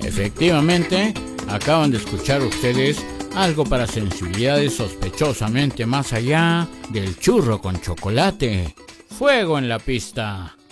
Efectivamente, acaban de escuchar ustedes algo para sensibilidades sospechosamente más allá del churro con chocolate. ¡Fuego en la pista!